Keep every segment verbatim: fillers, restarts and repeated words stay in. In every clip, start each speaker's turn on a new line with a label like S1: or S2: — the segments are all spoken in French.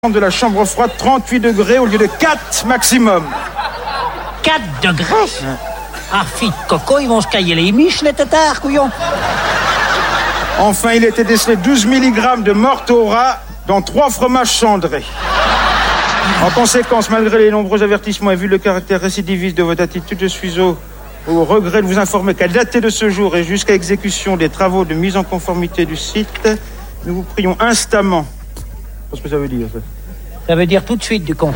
S1: de la chambre froide, trente-huit degrés au lieu de quatre maximum.
S2: quatre degrés ouais. Ah, fille de coco, ils vont se cailler les miches, les tétards, couillons.
S1: Enfin, il était décelé douze milligrammes de mortora dans trois fromages cendrés. En conséquence, malgré les nombreux avertissements et vu le caractère récidiviste de votre attitude, je suis au, au regret de vous informer qu'à dater de ce jour et jusqu'à exécution des travaux de mise en conformité du site, nous vous prions instamment. Qu'est-ce que ça veut dire, ça?
S2: Ça veut dire tout de suite, du con.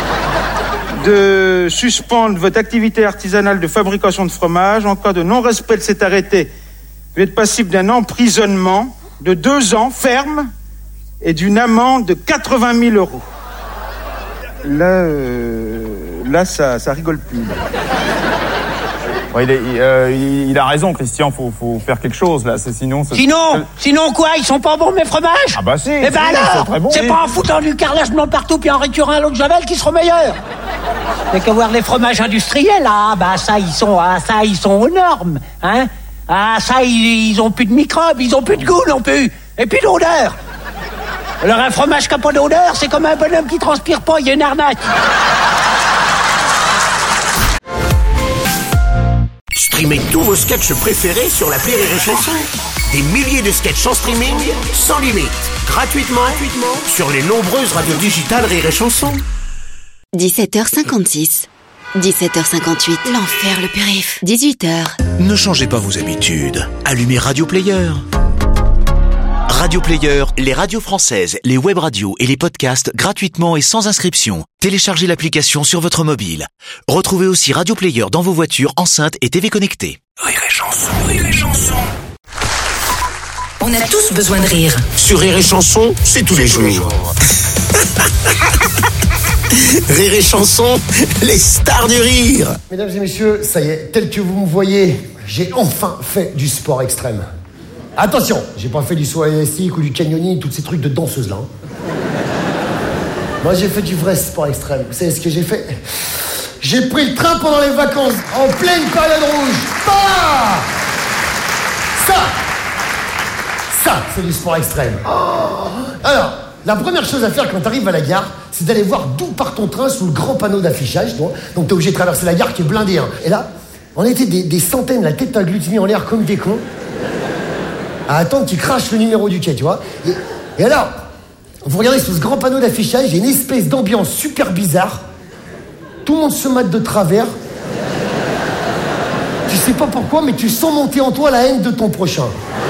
S1: De suspendre votre activité artisanale de fabrication de fromage. En cas de non-respect de cet arrêté, vous êtes passible d'un emprisonnement de deux ans ferme et d'une amende de quatre-vingt mille euros. Là, euh, là, ça, ça rigole plus. Là.
S3: Ouais, il, est, il, euh, il, il a raison, Christian, faut, faut faire quelque chose, là, c'est, sinon... C'est...
S2: Sinon, sinon quoi, ils sont pas bons, mes fromages?
S3: Ah bah si,
S2: eh ben
S3: si,
S2: alors,
S3: c'est, bon,
S2: c'est
S3: oui.
S2: pas en foutant du carrelage blanc partout puis en récurant à l'eau de Javel qui seront meilleurs. Mais qu'à voir les fromages industriels, ah bah ça, ils sont, ah, ça, ils sont aux normes, hein. Ah ça, ils, ils ont plus de microbes, ils ont plus de goût non plus, et puis d'odeur. Alors un fromage qui n'a pas d'odeur, c'est comme un bonhomme qui transpire pas, il y a une arnaque.
S4: Streamez tous vos sketchs préférés sur l'appli Rire et Chanson. Des milliers de sketchs en streaming, sans limite, gratuitement, gratuitement sur les nombreuses radios digitales Rire et Chanson.
S5: dix-sept heures cinquante-six, dix-sept heures cinquante-huit, l'enfer le périph', dix-huit heures.
S6: Ne changez pas vos habitudes, allumez Radio Player. Radio Player, les radios françaises, les web radios et les podcasts gratuitement et sans inscription. Téléchargez l'application sur votre mobile. Retrouvez aussi Radio Player dans vos voitures, enceintes et T V connectées.
S4: Rire et Chanson, Rire et Chanson.
S7: On a tous besoin de rire.
S4: Sur Rire et Chanson, c'est tous les jours. Rire et Chanson, les stars du rire.
S8: Mesdames et messieurs, ça y est, tel que vous me voyez, j'ai enfin fait du sport extrême. Attention, j'ai pas fait du saut élastique ou du canyoning, tous ces trucs de danseuse là. Moi j'ai fait du vrai sport extrême. Vous savez ce que j'ai fait? J'ai pris le train pendant les vacances, en pleine période rouge. Bah ça Ça, c'est du sport extrême. Oh. Alors, la première chose à faire quand t'arrives à la gare, c'est d'aller voir d'où part ton train sous le grand panneau d'affichage. Donc, donc t'es obligé de traverser la gare qui est blindée. Hein. Et là, on était des, des centaines, la tête agglutinée en l'air comme des cons, à attendre qu'ils crachent le numéro du quai, tu vois. Et, et alors, vous regardez sous ce grand panneau d'affichage, il y a une espèce d'ambiance super bizarre. Tout le monde se mate de travers. Tu sais pas pourquoi, mais tu sens monter en toi la haine de ton prochain.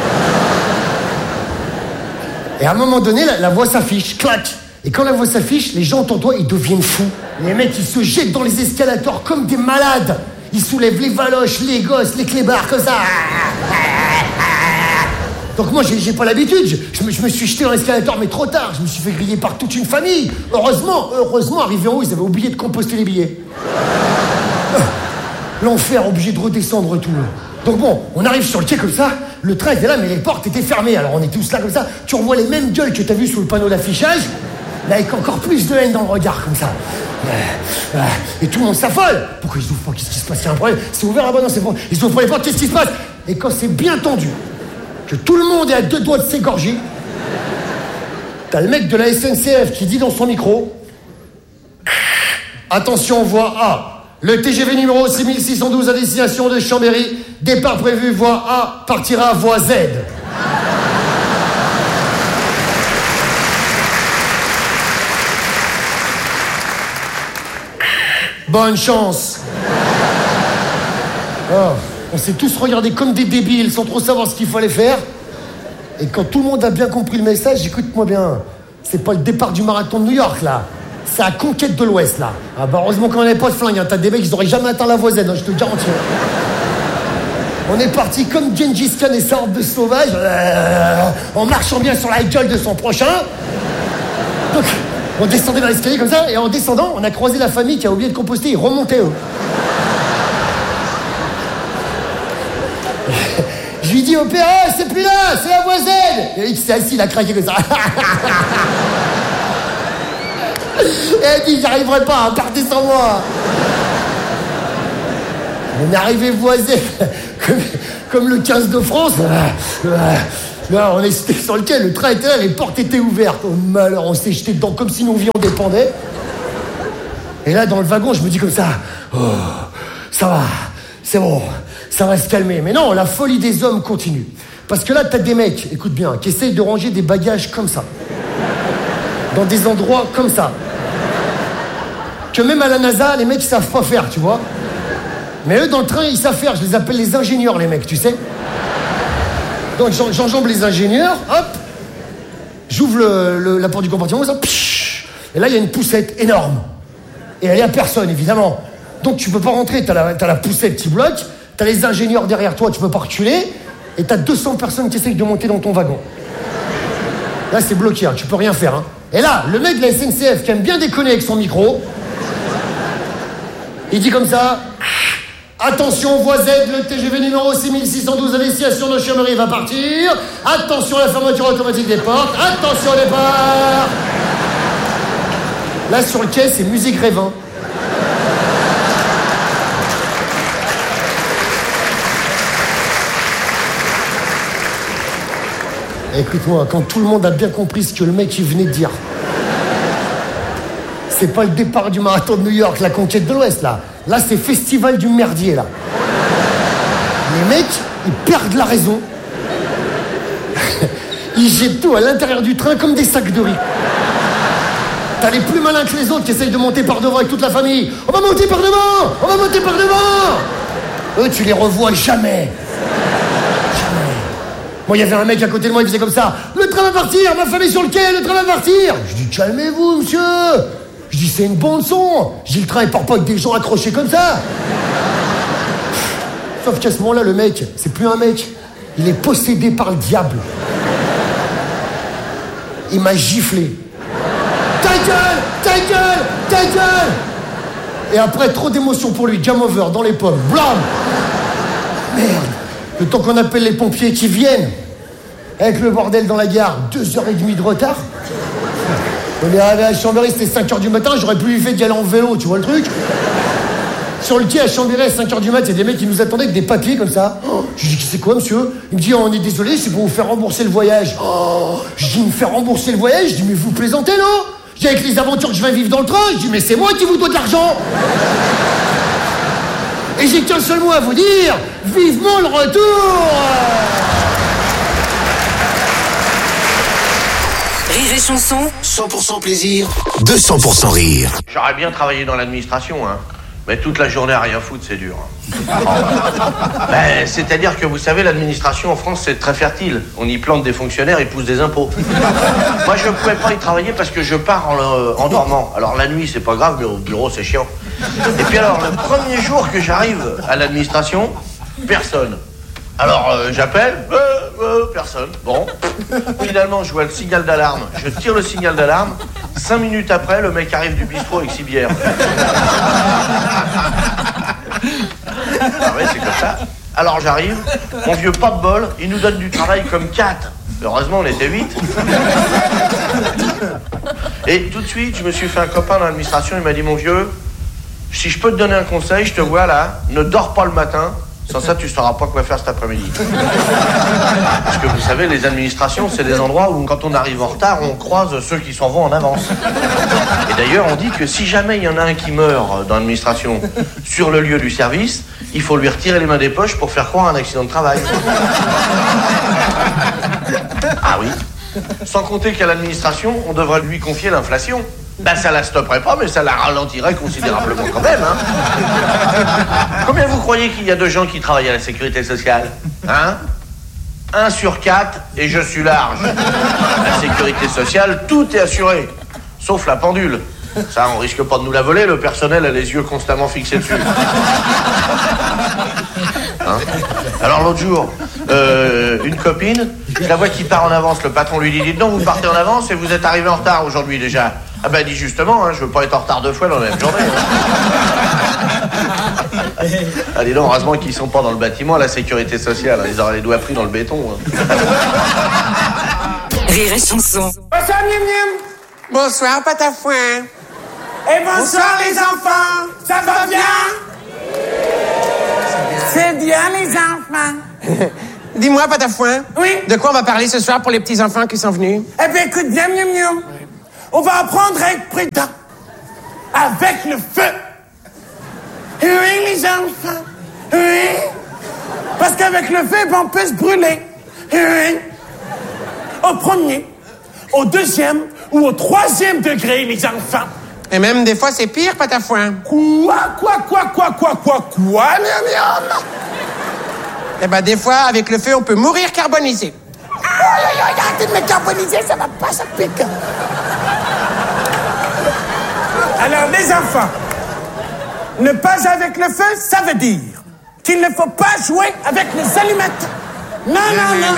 S8: Et à un moment donné, la, la voix s'affiche, clac. Et quand la voix s'affiche, les gens autour de toi, ils deviennent fous. Les mecs, ils se jettent dans les escalators comme des malades. Ils soulèvent les valoches, les gosses, les clébards, comme ça. Donc moi, j'ai, j'ai pas l'habitude. Je, je, me, je me suis jeté dans l'escalator, mais trop tard. Je me suis fait griller par toute une famille. Heureusement, heureusement, arrivé en haut, ils avaient oublié de composter les billets. L'enfer, obligé de redescendre tout. Donc bon, on arrive sur le quai comme ça. Le train était là, mais les portes étaient fermées. Alors on est tous là comme ça. Tu revois les mêmes gueules que t'as vues sous le panneau d'affichage, là avec encore plus de haine dans le regard comme ça. Et tout le monde s'affole. Pourquoi ils ouvrent pas? Qu'est-ce qui se passe? Il y a un problème. C'est ouvert là-bas, non, c'est bon. Ils ouvrent pas les portes, qu'est-ce qui se passe? Et quand c'est bien tendu, que tout le monde est à deux doigts de s'égorger, t'as le mec de la S N C F qui dit dans son micro: attention, voie A. Le T G V numéro six mille six cent douze à destination de Chambéry, départ prévu, voie A, partira voie Z. Bonne chance. Oh, on s'est tous regardés comme des débiles sans trop savoir ce qu'il fallait faire. Et quand tout le monde a bien compris le message, écoute-moi bien, c'est pas le départ du marathon de New York là. C'est la conquête de l'Ouest, là. Ah bah heureusement qu'on n'avait pas de flingue, hein. T'as des mecs, ils n'auraient jamais atteint la voie Z, hein, je te le garantis. On est parti comme Gengis Khan et sa horde de sauvages, euh, en marchant bien sur la gueule de son prochain. Donc, on descendait dans l'escalier comme ça, et en descendant, on a croisé la famille qui a oublié de composter, ils remontaient, eux. Je lui dis au père: ah, c'est plus là, c'est la voie Z. Et il s'est assis, il a craqué comme ça. Et elle dit: j'arriverai pas, partez sans moi. On est arrivé voisé comme, comme le quinze de France. Là, on est sur lequel le train était là, les portes étaient ouvertes. Oh malheur, on s'est jeté dedans comme si nos vies en dépendaient. Et là, dans le wagon, je me dis comme ça, oh, ça va, c'est bon, ça va se calmer. Mais non, la folie des hommes continue. Parce que là, t'as des mecs, écoute bien, qui essayent de ranger des bagages comme ça. Dans des endroits comme ça. Que même à la NASA, les mecs, ils savent pas faire, tu vois. Mais eux, dans le train, ils savent faire. Je les appelle les ingénieurs, les mecs, tu sais. Donc, j'enjambe les ingénieurs, hop. J'ouvre le, le, la porte du compartiment, ça, psh, et là, il y a une poussette énorme. Et il n'y a personne, évidemment. Donc, tu peux pas rentrer. T'as la, t'as la poussette qui bloque. T'as les ingénieurs derrière toi, tu peux pas reculer. Et t'as deux cents personnes qui essayent de monter dans ton wagon. Là, c'est bloqué, hein, tu peux rien faire. Hein. Et là, le mec de la S N C F qui aime bien déconner avec son micro, il dit comme ça, attention, voie Z, le T G V numéro six mille six cent douze à destination de Chambéry va partir. Attention à la fermeture automatique des portes. Attention au départ. Là, sur le quai, c'est musique Grévin. Écoute-moi, quand tout le monde a bien compris ce que le mec il venait de dire, c'est pas le départ du marathon de New York, la conquête de l'Ouest, là. Là, c'est festival du merdier, là. Les mecs, ils perdent la raison. Ils jettent tout à l'intérieur du train comme des sacs de riz. T'as les plus malins que les autres qui essayent de monter par devant avec toute la famille. On va monter par devant! On va monter par devant! Eux, tu les revois jamais. Moi, il y avait un mec à côté de moi, il faisait comme ça. Le train va partir, ma famille sur le quai, le train va partir. Je dis, calmez-vous, monsieur. Je dis, c'est une bande son. Je dis, le train, il part pas avec des gens accrochés comme ça. Sauf qu'à ce moment-là, le mec, c'est plus un mec. Il est possédé par le diable. Il m'a giflé. Ta gueule, ta gueule, ta gueule. Et après, trop d'émotion pour lui. Game over, dans les pommes. Blam. Merde. Le temps qu'on appelle les pompiers qui viennent, avec le bordel dans la gare, deux heures et demie de retard. On est arrivé à Chambéry, c'était cinq heures du matin, j'aurais plus fait d'y aller en vélo, tu vois le truc? Sur le quai à Chambéry, à cinq heures du mat, il y a des mecs qui nous attendaient avec des papiers comme ça. Oh, je dis, c'est quoi, monsieur? Il me dit, oh, on est désolé, c'est pour vous faire rembourser le voyage. Oh, je dis, me faire rembourser le voyage? Je dis, mais vous plaisantez, non? Je dis, avec les aventures que je vais vivre dans le train, je dis, mais c'est moi qui vous dois de l'argent. Et j'ai qu'un seul mot à vous dire, vivement le retour.
S7: Rire et chanson,
S4: cent pour cent plaisir, deux cents pour cent rire.
S9: J'aurais bien travaillé dans l'administration, hein. Mais toute la journée à rien foutre, c'est dur. Hein. Ben, c'est-à-dire que vous savez, l'administration en France, c'est très fertile. On y plante des fonctionnaires, ils poussent des impôts. Moi, je ne pouvais pas y travailler parce que je pars en, euh, en dormant. Alors la nuit, c'est pas grave, mais au bureau, c'est chiant. Et puis alors, le premier jour que j'arrive à l'administration, personne. Alors euh, j'appelle, euh, euh, personne. Bon, finalement je vois le signal d'alarme. Je tire le signal d'alarme. Cinq minutes après, le mec arrive du bistrot avec six bières. Ah ouais, c'est comme ça. Alors j'arrive, mon vieux pas de bol, il nous donne du travail comme quatre. Heureusement, on était huit. Et tout de suite, je me suis fait un copain dans l'administration. Il m'a dit, mon vieux, si je peux te donner un conseil, je te vois là, ne dors pas le matin. Sans ça, tu ne sauras pas quoi faire cet après-midi. Parce que vous savez, les administrations, c'est des endroits où, quand on arrive en retard, on croise ceux qui s'en vont en avance. Et d'ailleurs, on dit que si jamais il y en a un qui meurt dans l'administration sur le lieu du service, il faut lui retirer les mains des poches pour faire croire un accident de travail. Ah oui. Sans compter qu'à l'administration, on devrait lui confier l'inflation. Ben ça la stopperait pas, mais ça la ralentirait considérablement quand même, hein. Combien vous croyez qu'il y a de gens qui travaillent à la sécurité sociale? Hein? Un sur quatre, et je suis large. La sécurité sociale, tout est assuré, sauf la pendule. Ça, on risque pas de nous la voler, le personnel a les yeux constamment fixés dessus. Hein? Alors l'autre jour, euh, une copine, je la vois qui part en avance, le patron lui dit, dites donc, vous partez en avance et vous êtes arrivé en retard aujourd'hui déjà. Ah ben dit justement, hein, je veux pas être en retard deux fois dans la même journée. Ah dis donc, heureusement qu'ils sont pas dans le bâtiment, la sécurité sociale, hein, ils auraient les doigts pris dans le béton. Hein.
S7: Rire et chanson.
S10: Bonsoir Miam Miam. Bonsoir Patafouin. Et bonsoir, bonsoir les enfants. Ça va bien? C'est bien les enfants. Dis-moi, Patafouin.
S11: Oui?
S10: De quoi on va parler ce soir pour les petits-enfants qui sont venus?
S11: Eh bien, écoute bien, miam, miam. On va apprendre à être prudent. Avec le feu. Oui, les enfants. Oui. Parce qu'avec le feu, ben, on peut se brûler. Oui. Au premier, au deuxième ou au troisième degré, les enfants.
S10: Et même des fois, c'est pire, Patafouin.
S11: Quoi, quoi, quoi, quoi, quoi, quoi, quoi, miam, miam?
S10: Eh ben, des fois, avec le feu, on peut mourir carbonisé.
S11: Aïe, aïe, aïe, arrêtez de me carboniser, ça va pas, ça pique. Alors, les enfants, ne pas avec le feu, ça veut dire qu'il ne faut pas jouer avec les allumettes. Non, non, non.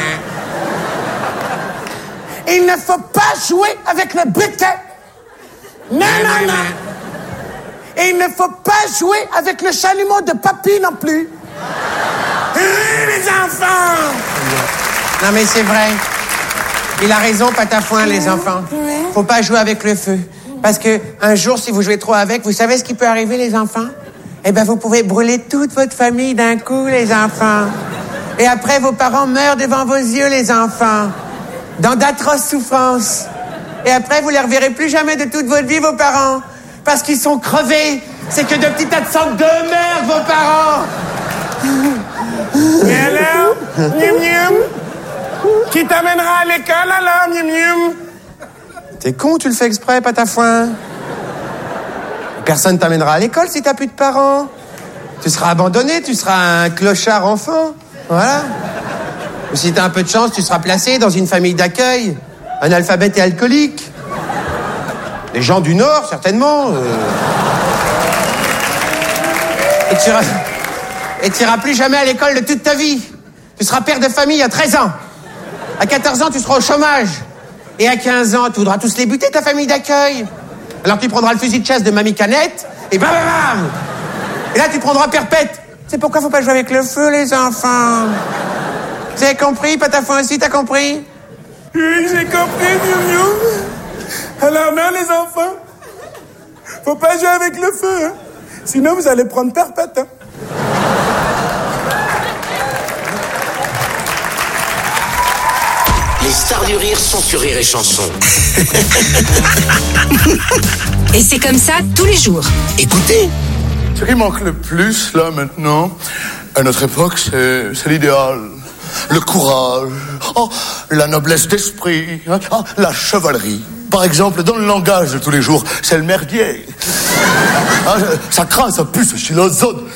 S11: Il ne faut pas jouer avec le briquet. Non, non, non. Et il ne faut pas jouer avec le chalumeau de papy non plus. Oui, les enfants!
S10: Non, mais c'est vrai. Il a raison, Patafouin, les enfants. Faut pas jouer avec le feu. Parce que un jour, si vous jouez trop avec, vous savez ce qui peut arriver, les enfants? Eh ben, vous pouvez brûler toute votre famille d'un coup, les enfants. Et après, vos parents meurent devant vos yeux, les enfants. Dans d'atroces souffrances. Et après, vous les reverrez plus jamais de toute votre vie, vos parents. Parce qu'ils sont crevés. C'est que de petits tas de cendres de merde, vos parents.
S11: Et alors, miam miam, qui t'amènera à l'école alors, miam miam?
S10: T'es con, tu le fais exprès, Patafouin. Personne t'amènera à l'école si t'as plus de parents. Tu seras abandonné, tu seras un clochard enfant. Voilà. Ou si t'as un peu de chance, tu seras placé dans une famille d'accueil. Un alphabète et alcoolique. Des gens du Nord, certainement. Euh... Et tu iras... Et tu iras plus jamais à l'école de toute ta vie. Tu seras père de famille à treize ans. À quatorze ans, tu seras au chômage. Et à quinze ans, tu voudras tous les buter, ta famille d'accueil. Alors tu prendras le fusil de chasse de Mamie Canette, et bam, bam, bam. Et là, tu prendras perpète. C'est pourquoi faut pas jouer avec le feu, les enfants. Vous avez compris, Patafouin aussi, t'as compris?
S11: Oui, j'ai compris, miam miam. Alors non, les enfants, faut pas jouer avec le feu, hein. Sinon, vous allez prendre perpète, hein.
S4: Les stars du rire sont sur Rire et Chanson.
S7: Et c'est comme ça tous les jours.
S4: Écoutez.
S12: Ce qui manque le plus, là, maintenant, à notre époque, c'est, c'est l'idéal. Le courage. Oh, la noblesse d'esprit. Hein, oh, la chevalerie. Par exemple, dans le langage de tous les jours, c'est le merdier. Hein, ça craint, ça pue, ça chie l'ozone.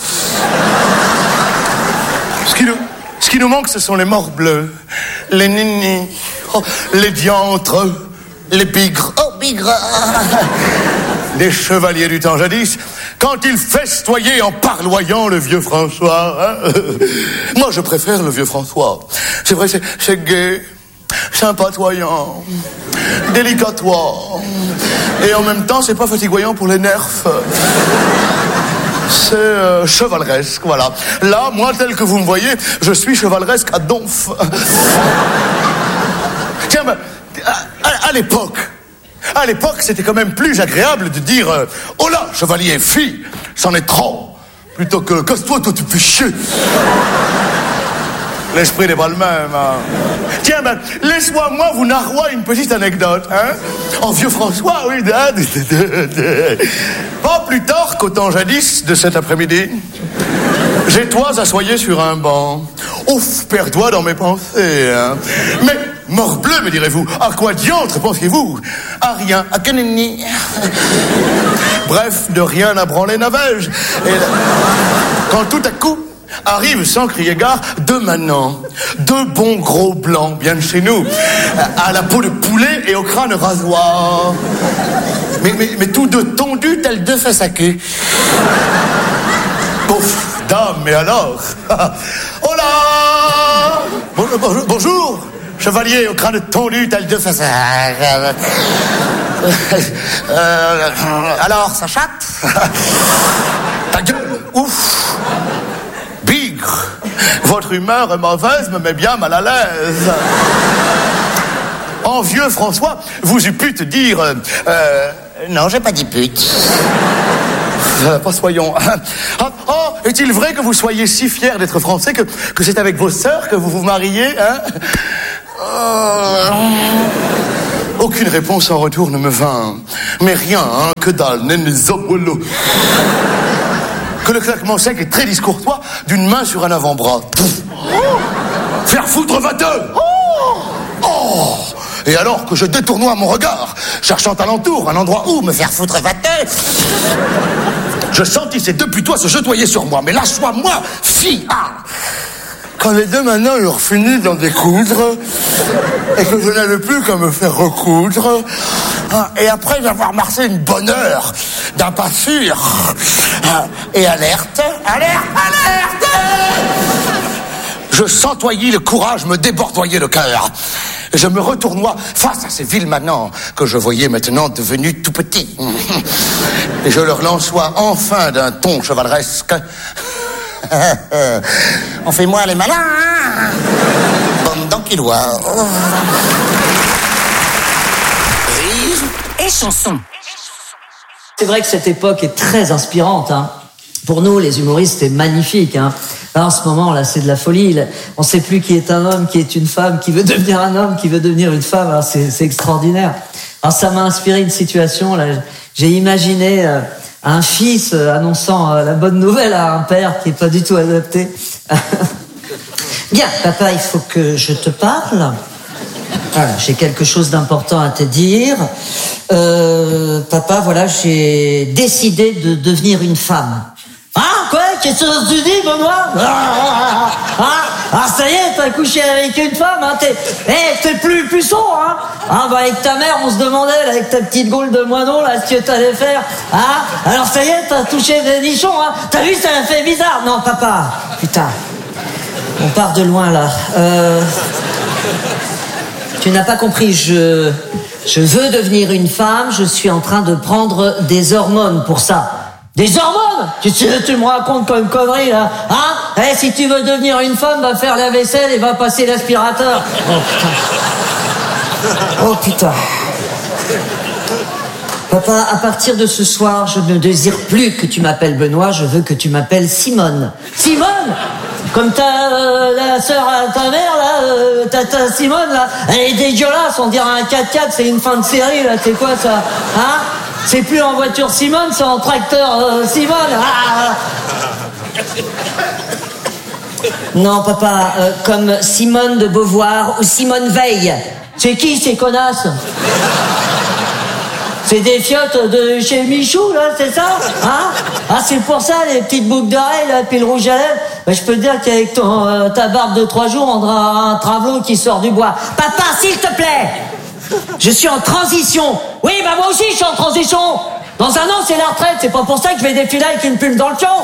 S12: Ce qui nous... Ce qui nous manque, ce sont les morts bleus, les ninis, oh, les diantres, les bigres, oh bigres, des chevaliers du temps jadis, quand ils festoyaient en parloyant le vieux François. Hein. Moi, je préfère le vieux François. C'est vrai, c'est, c'est gai, sympatoyant, délicatoire, et en même temps, c'est pas fatigoyant pour les nerfs. C'est euh, chevaleresque, voilà. Là, moi, tel que vous me voyez, je suis chevaleresque à donf. Tiens, ben, à, à, à l'époque, à l'époque, c'était quand même plus agréable de dire euh, « Oh là, chevalier, fille, c'en est trop !» plutôt que « Casse-toi, toi, tu fais chier !» L'esprit n'est pas le même. Hein. Tiens, ben, laisse-moi, moi, vous narrois une petite anecdote. Hein. En vieux François, oui. Pas plus tard qu'au temps jadis de cet après-midi, j'étois assoyé sur un banc. Ouf, perdois dans mes pensées. Hein. Mais, morbleu, me direz-vous, à quoi diantre pensiez-vous? À rien, à canini. Bref, de rien à branler navège. Et là, quand tout à coup, arrive sans crier gare deux manants, deux bons gros blancs, bien de chez nous, à la peau de poulet et au crâne rasoir. Mais, mais, mais tous deux tondus tels deux fesses à queue. Ouf, dame, mais alors? Oh là! Bonjour, bonjour, bonjour, chevalier au crâne tondu tel deux fesses à euh, alors, ça chatte? Ta gueule, ouf! Bigre, votre humeur est mauvaise, me met bien mal à l'aise. En vieux François, vous eûtes pu te dire... Euh, non, j'ai pas dit pute. Euh, pas soyons. Ah, oh, est-il vrai que vous soyez si fiers d'être français que, que c'est avec vos sœurs que vous vous mariez, hein? euh... Aucune réponse en retour ne me vint. Mais rien, hein, que dalle, nene zobolo. Que le claquement sec et très discourtois d'une main sur un avant-bras. Faire foutre va-te! Oh! Et alors que je détournoie mon regard, cherchant alentour un endroit où me faire foutre va-te, je sentis ces deux putois se jetoyer sur moi. Mais lâche-moi, moi, fille! Ah! Quand les deux maintenant eurent fini d'en découdre, et que je n'avais plus qu'à me faire recoudre, et après avoir marché une bonne heure, d'un pas sûr, et alerte, alerte, alerte, je sentoyais le courage me débordoyer le cœur. Je me retournois face à ces villes manants que je voyais maintenant devenus tout petits. Et je leur lançois enfin d'un ton chevaleresque. On fait moins les malins, hein? Bande d'enquilois. Oh.
S7: Rire et chanson.
S13: C'est vrai que cette époque est très inspirante, hein. Pour nous, les humoristes, c'est magnifique, hein. Là, en ce moment, là, c'est de la folie. On ne sait plus qui est un homme, qui est une femme, qui veut devenir un homme, qui veut devenir une femme. Alors, c'est, c'est extraordinaire. Alors, ça m'a inspiré une situation, là. J'ai imaginé euh, un fils euh, annonçant euh, la bonne nouvelle à un père qui est pas du tout adapté. Bien, papa, il faut que je te parle. Voilà, j'ai quelque chose d'important à te dire. Euh, papa, voilà, j'ai décidé de devenir une femme. Ah, quoi? Qu'est-ce que tu dis, Benoît? Ah, ah, ah, ça y est, t'as couché avec une femme, hein? T'es, hey, t'es plus puceau, hein? Ah, bah, avec ta mère, on se demandait, là, avec ta petite gaule de moineau, là, ce que t'allais faire. Ah, alors ça y est, t'as touché des nichons, hein? T'as vu, ça a fait bizarre. Non, papa, putain. On part de loin, là. Euh... Tu n'as pas compris, je... Je veux devenir une femme, je suis en train de prendre des hormones pour ça. Des hormones? Tu, tu, tu me racontes comme connerie, là. Hein? Eh, si tu veux devenir une femme, va faire la vaisselle et va passer l'aspirateur. Oh, putain. Oh, putain. Papa, à partir de ce soir, je ne désire plus que tu m'appelles Benoît, je veux que tu m'appelles Simone. Simone? Comme ta, euh, la sœur à ta mère, là, euh, ta, ta Simone, là, elle est dégueulasse, on dirait un quatre-quatre, c'est une fin de série, là, c'est quoi ça? Hein? C'est plus en voiture Simone, c'est en tracteur euh, Simone. Ah. Non, papa, euh, comme Simone de Beauvoir ou Simone Veil. C'est qui ces connasses? C'est des fiottes de chez Michou, là, c'est ça? Hein? Ah, c'est pour ça, les petites boucles d'oreilles, là, puis le rouge à lèvres. Ben, je peux te dire qu'avec ton, euh, ta barbe de trois jours, on aura un travelot qui sort du bois. Papa, s'il te plaît! Je suis en transition. Oui, bah moi aussi, je suis en transition. Dans un an, c'est la retraite. C'est pas pour ça que je vais défiler avec une plume dans le fion.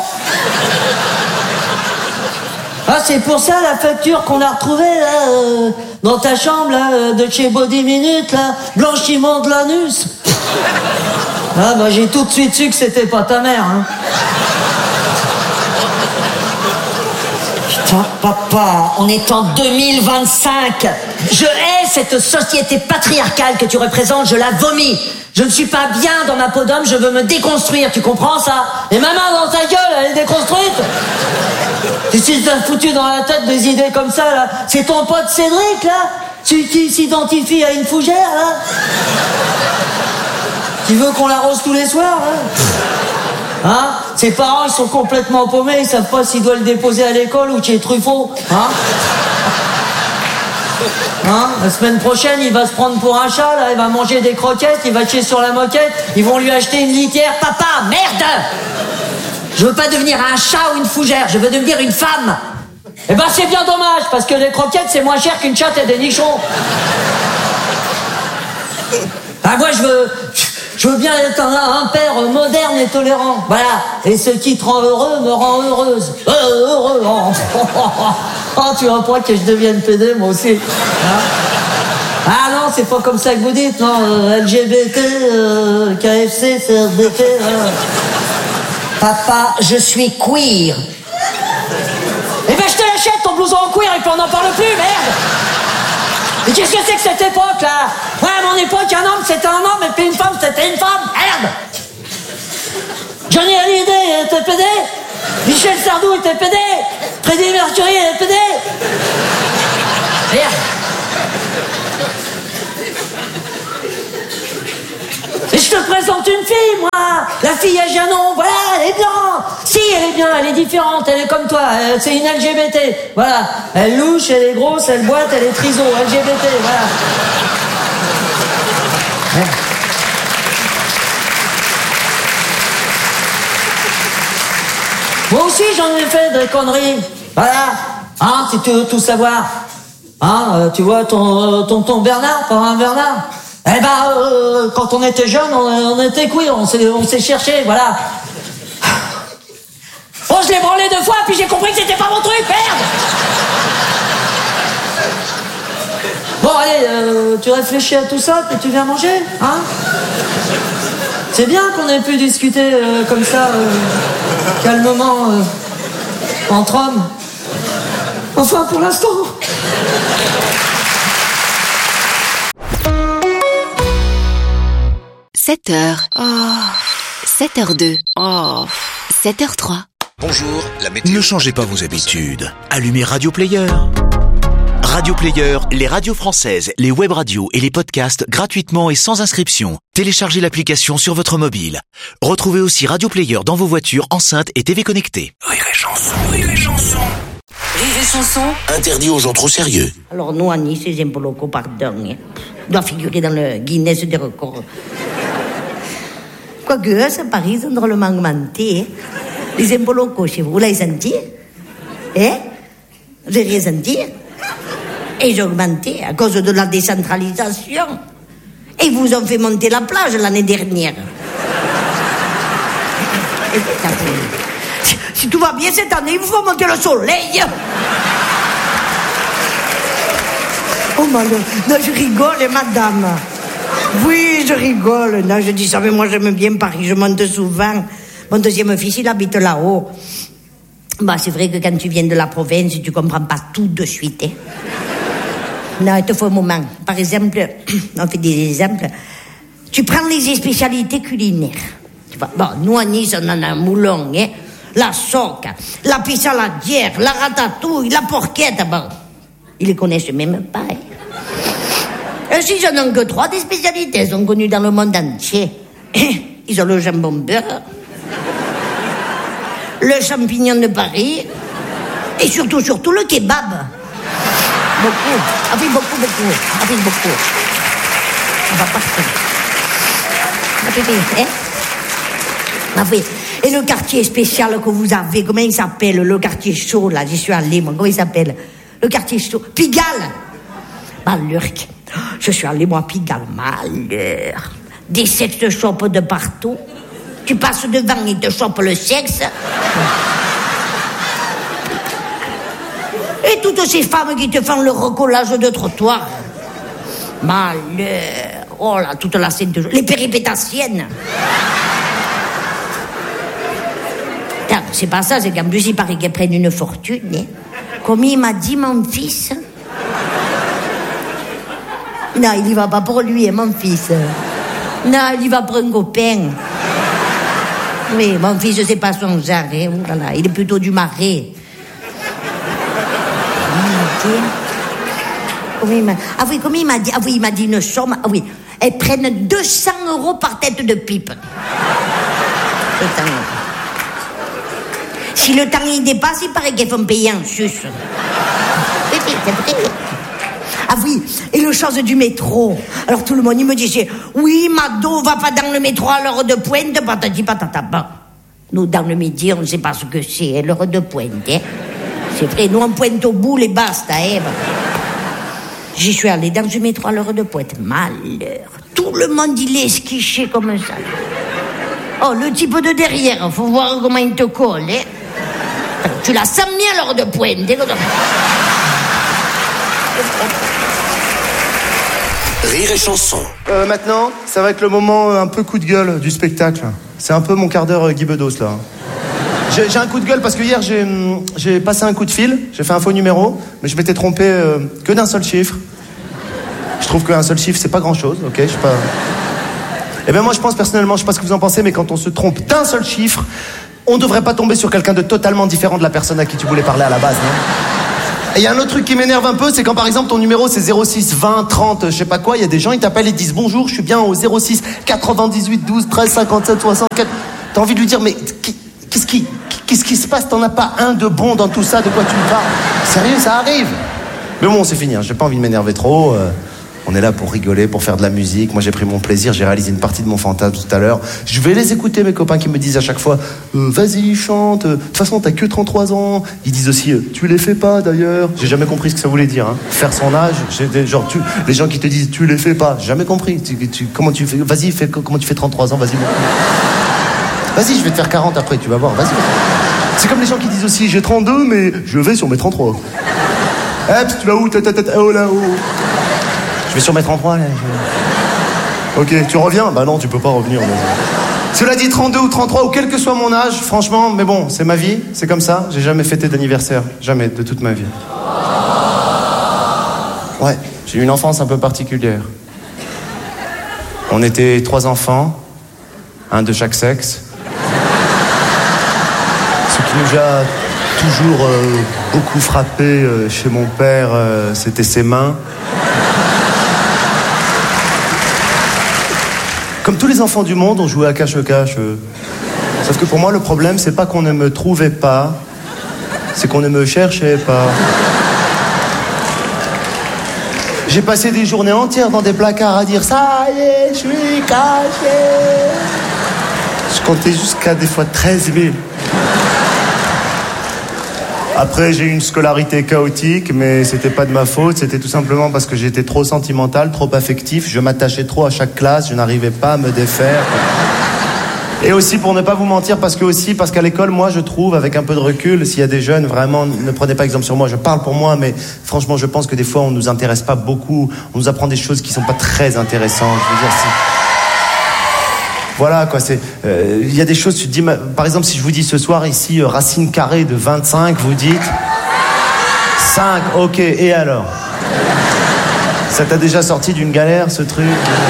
S13: Ah, c'est pour ça la facture qu'on a retrouvée, là, euh, dans ta chambre, là, euh, de chez Body Minute, là, blanchiment de l'anus. Ah, bah, j'ai tout de suite su que c'était pas ta mère, hein. Putain, papa, on est en deux mille vingt-cinq. Je hais cette société patriarcale que tu représentes, je la vomis. Je ne suis pas bien dans ma peau d'homme, je veux me déconstruire, tu comprends ça? Et ma main dans ta gueule, elle est déconstruite. Et si t'as foutu dans la tête des idées comme ça, là, c'est ton pote Cédric, là, celui qui s'identifie à une fougère, là, qui veut qu'on l'arrose tous les soirs, là. Hein? Ses parents, ils sont complètement paumés, ils savent pas s'ils doivent le déposer à l'école ou chez Truffaut, hein? Hein? La semaine prochaine, il va se prendre pour un chat, là, il va manger des croquettes, il va chier sur la moquette, ils vont lui acheter une litière. Papa, merde! Je veux pas devenir un chat ou une fougère, je veux devenir une femme. Eh ben, c'est bien dommage, parce que les croquettes, c'est moins cher qu'une chatte et des nichons. Ah, moi, je veux... Je veux bien être un, un père moderne et tolérant. Voilà. Et ce qui te rend heureux me rend heureuse. Euh, heureux. Oh, oh, tu vois pas que je devienne pédé, moi aussi. Hein? Ah non, c'est pas comme ça que vous dites, non. Euh, L G B T, euh, K F C, C R D P. Euh. Papa, je suis queer. Eh ben, je te l'achète, ton blouson en cuir, et puis on n'en parle plus, merde. Mais qu'est-ce que c'est que cette époque, là? Ouais, à mon époque, un homme, c'était un homme, et puis une femme, c'était une femme. Merde! Johnny Hallyday, est pédé. Michel Sardou était pédé. Freddie Mercury est pédé. Regarde. Et je te présente une fille, moi. La fille à Janon, voilà, elle est bien. Si, elle est bien, elle est différente, elle est comme toi. Euh, c'est une L G B T. Voilà. Elle louche, elle est grosse, elle boite, elle est triso. L G B T, voilà. Ouais. Moi aussi, j'en ai fait des conneries. Voilà. Hein, si tu veux tout savoir. Hein, euh, tu vois, ton tonton Bernard, parrain Bernard. Eh ben, euh, quand on était jeunes, on, on était queer, on s'est, on s'est cherché, voilà. Oh, je l'ai branlé deux fois, puis j'ai compris que c'était pas mon truc, merde. Bon, allez, euh, tu réfléchis à tout ça, puis tu viens manger, hein? C'est bien qu'on ait pu discuter euh, comme ça, euh, calmement, euh, entre hommes. Enfin, pour l'instant.
S5: sept heures. Oh. sept heures deux. Oh. sept heures trois.
S6: Bonjour, la météo. Ne changez pas vos habitudes. Allumez Radio Player. Radio Player, les radios françaises, les web radios et les podcasts gratuitement et sans inscription. Téléchargez l'application sur votre mobile. Retrouvez aussi Radio Player dans vos voitures, enceintes et T V connectées.
S4: Rire et chanson, rire et chanson.
S7: Rire et chanson.
S4: Interdit aux gens trop sérieux.
S14: Alors nous, à Nice, les impôts locaux, pardon, hein, doivent figurer dans le Guinness des records. Quoique, à Paris, ils ont drôlement augmenté. Hein. Les impôts locaux chez vous, vous l'avez senti? Hein? Vous avez rien senti? Et ils ont augmenté à cause de la décentralisation. Et ils vous ont fait monter la plage l'année dernière. Si tout va bien cette année, il vous faut monter le soleil. Oh, malheur. Non, je rigole, madame. Oui, je rigole. Non, je dis ça, mais moi, j'aime bien Paris. Je monte souvent. Mon deuxième fils, il habite là-haut. Bah, c'est vrai que quand tu viens de la province, tu comprends pas tout de suite. Hein. Non, il te faut un moment. Par exemple, on fait des exemples. Tu prends les spécialités culinaires. Tu vois, bon, nous, à Nice, on en a un moulon, hein. La soque, la pissaladière, la ratatouille, la porquette. Bon, ils les connaissent même pas, hein. Et si j'en ai que trois des spécialités, elles sont connues dans le monde entier. Ils ont le jambon beurre, le champignon de Paris, et surtout, surtout le kebab. Beaucoup. Ah oui, beaucoup, beaucoup. Ah oui, beaucoup. On va partir. Ah oui, oui, hein? Ah oui. Et le quartier spécial que vous avez, comment il s'appelle? Le quartier chaud, là, j'y suis allée, moi. Comment il s'appelle? Le quartier chaud. Pigalle. Malheur. Je suis allée, moi, à Pigalle. Malheur. Des sex shops de partout. Tu passes devant, ils te chopent le sexe. Et toutes ces femmes qui te font le recollage de trottoir. Malheur. Oh là, toute la scène de... Les péripétassiennes. Putain, c'est pas ça, c'est qu'en plus, il paraît qu'elles prennent une fortune. Hein. Comme il m'a dit, mon fils. Non, il y va pas pour lui, hein, mon fils. Non, il y va pour un copain. Oui, mon fils, c'est pas son genre. Hein. Oh là là, il est plutôt du Marais. Comment il m'a... Ah oui, comment il m'a dit? Ah oui, il m'a dit une somme. Ah oui, elles prennent deux cents euros par tête de pipe. Si le temps y dépasse, il paraît qu'elles font payer en sus. Oui, oui, c'est vrai. Ah oui, et le chose du métro. Alors tout le monde, il me disait, oui, Mado, va pas dans le métro à l'heure de pointe, patati patata. Bah, nous, dans le midi, on ne sait pas ce que c'est, l'heure de pointe. Hein. C'est vrai, nous, on pointe au bout, les basta. Hein. J'y suis allée dans le métro à l'heure de pointe. Malheur. Tout le monde, il est esquiché comme ça. Oh, le type de derrière, faut voir comment il te colle. Hein. Tu la sens bien à l'heure de pointe. Hein.
S4: Rire et chanson.
S12: Euh, maintenant, ça va être le moment euh, un peu coup de gueule du spectacle. C'est un peu mon quart d'heure euh, Guy Bedos, là. J'ai, j'ai un coup de gueule parce que hier, j'ai, j'ai passé un coup de fil, j'ai fait un faux numéro, mais je m'étais trompé euh, que d'un seul chiffre. Je trouve qu'un seul chiffre, c'est pas grand-chose, ok? Je sais pas... Eh bien, moi, je pense personnellement, je sais pas ce que vous en pensez, mais quand on se trompe d'un seul chiffre,
S15: on devrait pas tomber sur quelqu'un de totalement différent de la personne à qui tu voulais parler à la base, non? Et il y a un autre truc qui m'énerve un peu, c'est quand par exemple ton numéro c'est zéro six vingt trente, je sais pas quoi, il y a des gens, ils t'appellent et disent bonjour, je suis bien au zéro six quatre-vingt-dix-huit douze treize cinquante-sept soixante-quatre. T'as envie de lui dire, mais qu'est-ce qui, qu'est-ce qui se passe? T'en as pas un de bon dans tout ça, de quoi tu me parles? Sérieux, ça arrive. Mais bon, c'est fini, hein. J'ai pas envie de m'énerver trop. Euh, on est là pour rigoler, pour faire de la musique. Moi, j'ai pris mon plaisir, j'ai réalisé une partie de mon fantasme tout à l'heure. Je vais les écouter, mes copains qui me disent à chaque fois euh, vas-y, chante. De toute façon, t'as que trente-trois ans. Ils disent aussi euh, tu les fais pas d'ailleurs. J'ai jamais compris ce que ça voulait dire. Hein. Faire son âge, j'ai des, genre, tu, les gens qui te disent tu les fais pas. J'ai jamais compris. Tu, tu, comment tu fais Vas-y, fais, comment tu fais trente-trois ans? Vas-y, vas-y, je vais te faire quarante après, tu vas voir. Vas-y. C'est comme les gens qui disent aussi j'ai trente-deux, mais je vais sur mes trente-trois. Eh, tu vas où? Oh là-haut. Je vais sur mes trente-trois, là. Je... Ok, tu reviens? Bah non, tu peux pas revenir. Mais... Cela dit, trente-deux ou trente-trois, ou quel que soit mon âge, franchement, mais bon, c'est ma vie, c'est comme ça. J'ai jamais fêté d'anniversaire. Jamais, de toute ma vie. Ouais, j'ai eu une enfance un peu particulière. On était trois enfants, un de chaque sexe. Ce qui nous a toujours euh, beaucoup frappé euh, chez mon père, euh, c'était ses mains. Comme tous les enfants du monde, on jouait à cache-cache. Euh. Sauf que pour moi, le problème, c'est pas qu'on ne me trouvait pas, c'est qu'on ne me cherchait pas. J'ai passé des journées entières dans des placards à dire « Ça y est, je suis caché !» Je comptais jusqu'à des fois treize mille. Après, j'ai eu une scolarité chaotique, mais c'était pas de ma faute, c'était tout simplement parce que j'étais trop sentimental, trop affectif, je m'attachais trop à chaque classe, je n'arrivais pas à me défaire. Et aussi, pour ne pas vous mentir, parce que aussi, parce qu'à l'école, moi, je trouve, avec un peu de recul, s'il y a des jeunes, vraiment, ne prenez pas exemple sur moi, je parle pour moi, mais franchement, je pense que des fois, on nous intéresse pas beaucoup, on nous apprend des choses qui sont pas très intéressantes, je veux dire, si... Voilà, quoi, c'est... Il euh, y a des choses, tu te dis... Par exemple, si je vous dis ce soir, ici, euh, racine carrée de vingt-cinq, vous dites... cinq, ok, et alors? Ça t'a déjà sorti d'une galère, ce truc?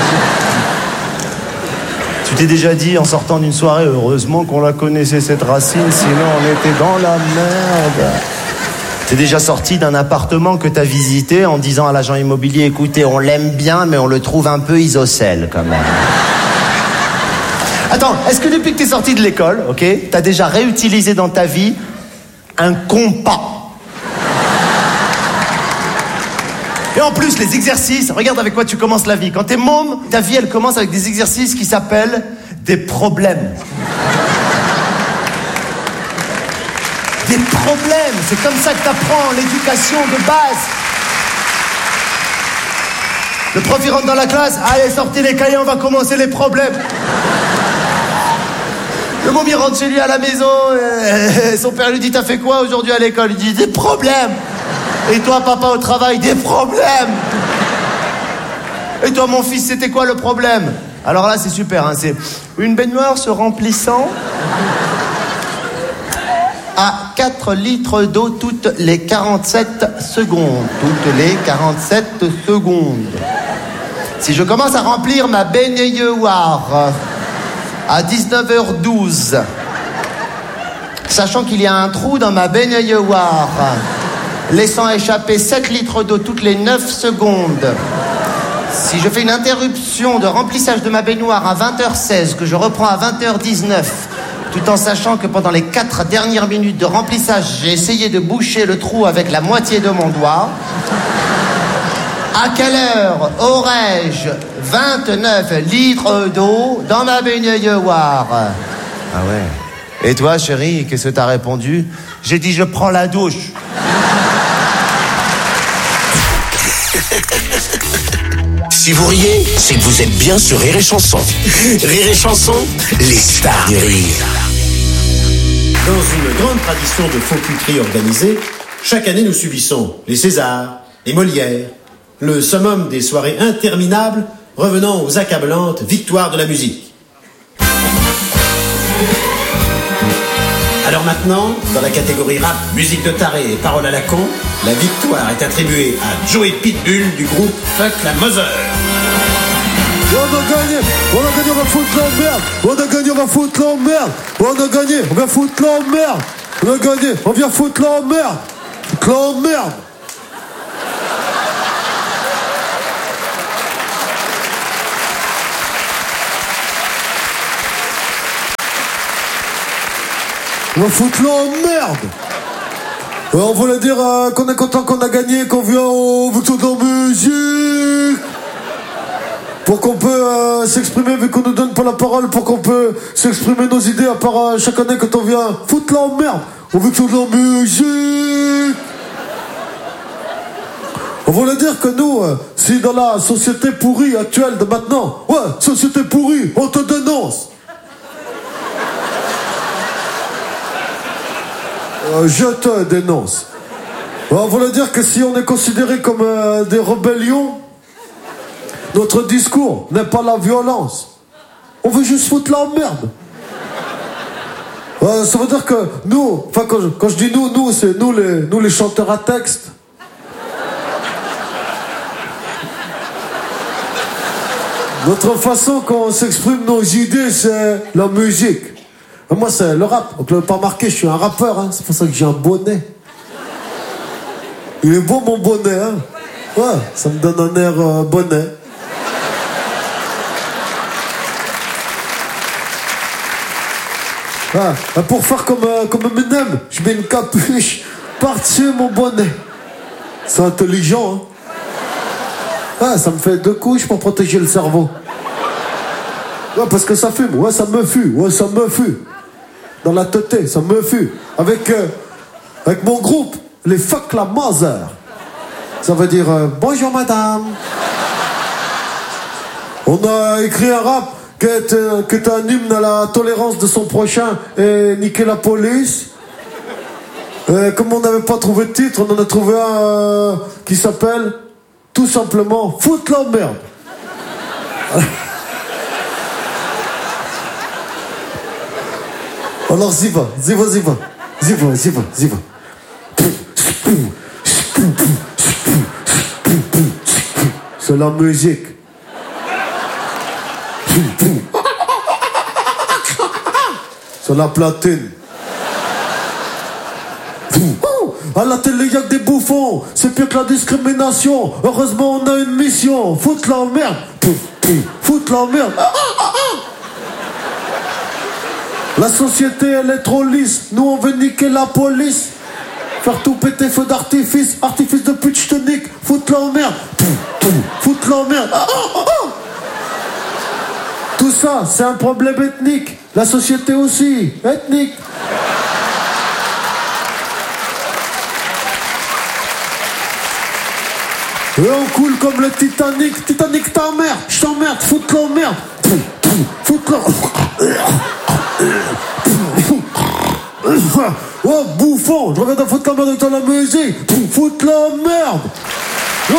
S15: Tu t'es déjà dit, en sortant d'une soirée, heureusement qu'on la connaissait, cette racine, sinon on était dans la merde. T'es déjà sorti d'un appartement que t'as visité en disant à l'agent immobilier, écoutez, on l'aime bien, mais on le trouve un peu isocèle, quand même. Attends, est-ce que depuis que t'es sorti de l'école, ok, t'as déjà réutilisé dans ta vie un compas? Et en plus, les exercices, regarde avec quoi tu commences la vie. Quand t'es môme, ta vie, elle commence avec des exercices qui s'appellent des problèmes. Des problèmes, c'est comme ça que t'apprends l'éducation de base. Le prof, il rentre dans la classe, allez, sortez les cahiers, on va commencer les problèmes. Le môme, il rentre chez lui à la maison, euh, son père lui dit, t'as fait quoi aujourd'hui à l'école? Il dit, des problèmes. Et toi, papa, au travail, des problèmes. Et toi, mon fils, c'était quoi le problème? Alors là, c'est super, hein, c'est une baignoire se remplissant à quatre litres d'eau toutes les quarante-sept secondes. Toutes les quarante-sept secondes. Si je commence à remplir ma baignoire à dix-neuf heures douze, sachant qu'il y a un trou dans ma baignoire, laissant échapper sept litres d'eau toutes les neuf secondes, si je fais une interruption de remplissage de ma baignoire à vingt heures seize, que je reprends à vingt heures dix-neuf, tout en sachant que pendant les quatre dernières minutes de remplissage, j'ai essayé de boucher le trou avec la moitié de mon doigt, à quelle heure aurais-je vingt-neuf litres d'eau dans ma baignoire? Ah ouais. Et toi, chérie, qu'est-ce que t'as répondu? J'ai dit, je prends la douche.
S4: Si vous riez, c'est que vous êtes bien sur Rire et Chanson. Rire et Chanson, les stars du rire.
S16: Dans une grande tradition de faux puteries organisées, chaque année nous subissons les Césars, les Molières, le summum des soirées interminables revenant aux accablantes victoires de la musique. Alors maintenant, dans la catégorie rap, musique de taré et paroles à la con, la victoire est attribuée à Joey Pitbull du groupe Fuck la Mother.
S17: On a gagné, on a gagné, on va foutre l'emmerde. On a gagné, on va foutre l'emmerde. On a gagné, on va foutre l'emmerde. On a gagné, on vient foutre l'emmerde. Foutre l'emmerde. On va foutre l'emmerde. Euh, on voulait dire euh, qu'on est content qu'on a gagné, qu'on vient au bout de la musique. Pour qu'on peut euh, s'exprimer, vu qu'on nous donne pas la parole, pour qu'on peut s'exprimer nos idées, à part euh, chaque année quand on vient foutre l'emmerde. On veut que de la musique. On voulait dire que nous, euh, si dans la société pourrie actuelle de maintenant, ouais, société pourrie, on te dénonce. Euh, je te dénonce. On voulait dire que si on est considéré comme euh, des rébellions, notre discours n'est pas la violence. On veut juste foutre la merde. Euh, ça veut dire que nous, enfin quand je, quand je dis nous, nous c'est nous les, nous les chanteurs à texte. Notre façon qu'on s'exprime nos idées, c'est la musique. Et moi, c'est le rap. Donc, vous l'avez pas remarqué, je suis un rappeur. Hein. C'est pour ça que j'ai un bonnet. Il est beau, mon bonnet. Hein. Ouais, ça me donne un air euh, bonnet. Ouais, pour faire comme, euh, comme Eminem, je mets une capuche par-dessus mon bonnet. C'est intelligent, hein. Ouais, ça me fait deux couches pour protéger le cerveau. Ouais, parce que ça fume. Ouais, ça me fume. Ouais, ça me fume. Dans la tête, ça me fume. Avec, euh, avec mon groupe, les Fuck la Mother. Ça veut dire euh, bonjour madame. On a écrit un rap qui est, euh, qui est un hymne à la tolérance de son prochain et niquer la police. Et comme on n'avait pas trouvé de titre, on en a trouvé un euh, qui s'appelle tout simplement Foutre la merde. Alors y va, y va, y va, y va, y va, y va. C'est la musique. C'est la platine. À la télé, y'a que des bouffons. C'est pire que la discrimination. Heureusement, on a une mission. Foutre la merde. Foutre la merde. La société, elle est trop lisse. Nous, on veut niquer la police. Faire tout péter, feu d'artifice. Artifice de pute, je te nique. Foutre la merde. Foutre la merde. Tout ça, c'est un problème ethnique. La société aussi, ethnique. Et on coule comme le Titanic. Titanic ta mère. Je t'emmerde. Foutre la merde. Foutre la... Oh, bouffon. Je reviens de foutre la merde dans la musique. Foutre la merde. Oh.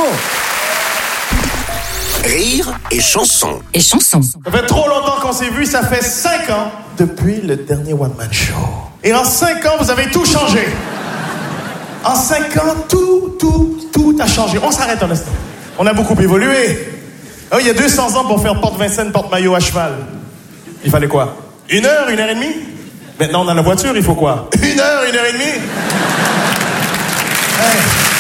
S4: Rire et chanson.
S7: Et chanson.
S12: Ça fait trop longtemps qu'on s'est vu, ça fait cinq ans depuis le dernier One Man Show. Et en cinq ans, vous avez tout changé. En cinq ans, tout, tout, tout a changé. On s'arrête un instant. On a beaucoup évolué. Oh, il y a deux cents ans pour faire porte-Vincennes, porte-maillot à cheval. Il fallait quoi? Une heure, une heure et demie? Maintenant, on a la voiture, il faut quoi? Une heure, une heure et demie? Hey.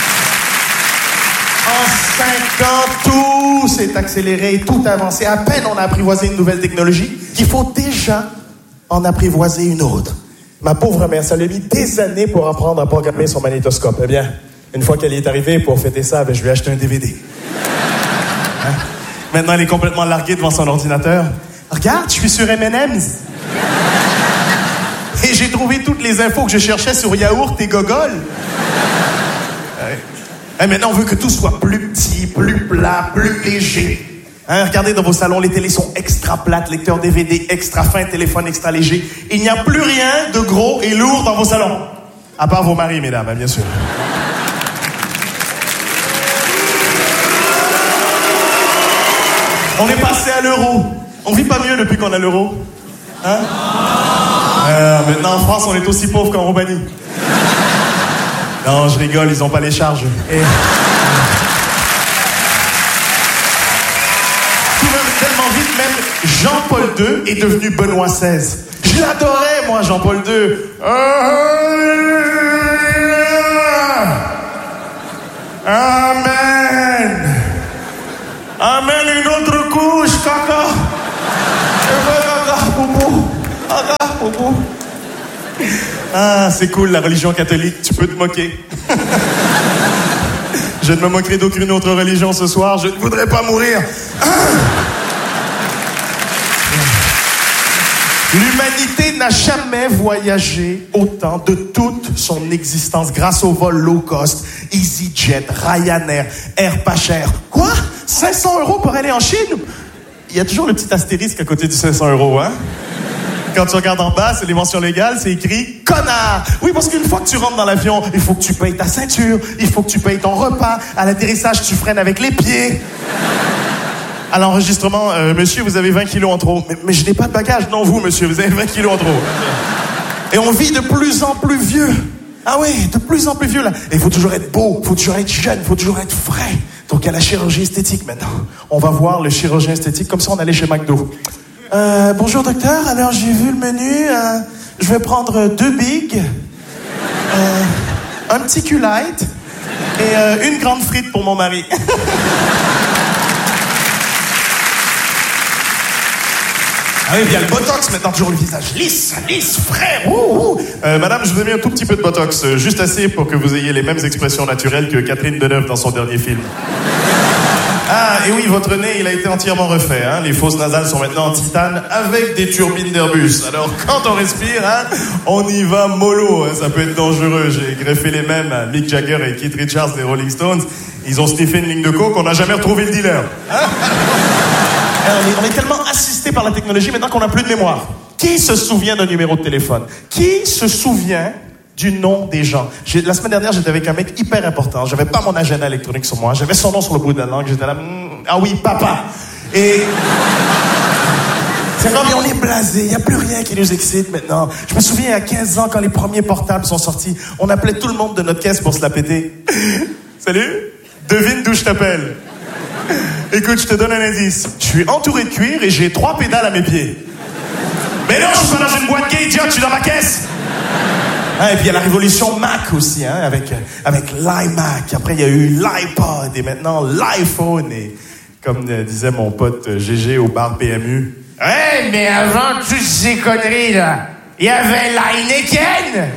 S12: En cinq ans, tout s'est accéléré, tout a avancé. À peine on a apprivoisé une nouvelle technologie qu'il faut déjà en apprivoiser une autre. Ma pauvre mère, ça lui a mis des années pour apprendre à programmer son magnétoscope. Eh bien, une fois qu'elle y est arrivée, pour fêter ça, ben, je lui ai acheté un D V D. Hein? Maintenant, elle est complètement larguée devant son ordinateur. Regarde, je suis sur M and M's. Et j'ai trouvé toutes les infos que je cherchais sur yaourt et gogol. Ouais. Et maintenant, on veut que tout soit plus petit, plus plat, plus léger. Hein, regardez dans vos salons, les télés sont extra plates, lecteurs D V D extra fins, téléphone extra léger. Il n'y a plus rien de gros et lourd dans vos salons. À part vos maris, mesdames, hein, bien sûr. On est passé à l'euro. On vit pas mieux depuis qu'on a l'euro. Hein? Euh, maintenant, en France, on est aussi pauvre qu'en Roumanie. Non, je rigole, ils ont pas les charges. Et... tout va tellement vite, même Jean-Paul
S18: deux est devenu Benoît seize. Je l'adorais, moi, Jean-Paul deux. Amen. Amen, une autre couche, caca. Caca, boubou. Caca, boubou. Ah, c'est cool, la religion catholique, tu peux te moquer. Je ne me moquerai d'aucune autre religion ce soir, je ne voudrais pas mourir. Ah. L'humanité n'a jamais voyagé autant de toute son existence grâce au vol low cost, EasyJet, Ryanair, Air pas cher. Quoi? cinq cents euros pour aller en Chine? Il y a toujours le petit astérisque à côté du cinq cents euros, hein? Quand tu regardes en bas, c'est les mentions légales, c'est écrit « Connard ». Oui, parce qu'une fois que tu rentres dans l'avion, il faut que tu payes ta ceinture, il faut que tu payes ton repas. À l'atterrissage, tu freines avec les pieds. À l'enregistrement, euh, monsieur, vous avez vingt kilos en trop. Mais, mais je n'ai pas de bagage. Non, vous, monsieur, vous avez vingt kilos en trop. Et on vit de plus en plus vieux. Ah oui, de plus en plus vieux, là. Et il faut toujours être beau, il faut toujours être jeune, il faut toujours être frais. Donc, il y a la chirurgie esthétique, maintenant. On va voir le chirurgien esthétique, comme ça, on allait chez McDo. Euh, bonjour, docteur. Alors, j'ai vu le menu. Euh, je vais prendre deux bigs, euh, un petit Q-Light et euh, une grande frite pour mon mari. Ah oui, il y a le botox maintenant, toujours le visage lisse, lisse, frais. Ouh, ouh. Euh, madame, je vous ai mis un tout petit peu de botox, euh, juste assez pour que vous ayez les mêmes expressions naturelles que Catherine Deneuve dans son dernier film. Ah, et oui, votre nez, il a été entièrement refait. Hein. Les fosses nasales sont maintenant en titane avec des turbines d'Airbus. Alors, quand on respire, hein, on y va mollo. Hein. Ça peut être dangereux. J'ai greffé les mêmes à Mick Jagger et Keith Richards des Rolling Stones. Ils ont sniffé une ligne de coke, on n'a jamais retrouvé le dealer. Hein. On est, on est tellement assisté par la technologie maintenant qu'on n'a plus de mémoire. Qui se souvient d'un numéro de téléphone? Qui se souvient du nom des gens? J'ai, la semaine dernière, j'étais avec un mec hyper important. J'avais pas mon agenda électronique sur moi. J'avais son nom sur le bout de la langue. J'étais là, mm, ah oui, papa. Et c'est comme, on est blasé. Il n'y a plus rien qui nous excite maintenant. Je me souviens, il y a quinze ans, quand les premiers portables sont sortis, on appelait tout le monde de notre caisse pour se la péter. Salut, devine d'où je t'appelle. Écoute, je te donne un indice. Je suis entouré de cuir et j'ai trois pédales à mes pieds. Mais non, je suis pas dans une boîte gay, idiote, je suis dans ma caisse. Ah, et puis il y a la révolution Mac aussi, hein, avec, avec l'iMac. Après, il y a eu l'iPod et maintenant l'iPhone. Et comme euh, disait mon pote euh, G G au bar P M U. Ouais, mais avant toutes ces conneries, là, il y avait l'Heineken.